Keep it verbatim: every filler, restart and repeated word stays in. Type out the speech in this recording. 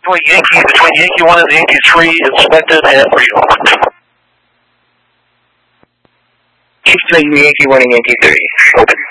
Between Yankee, between Yankee one and Yankee three, inspected and pre-owned. Between Yankee one and Yankee three. Open.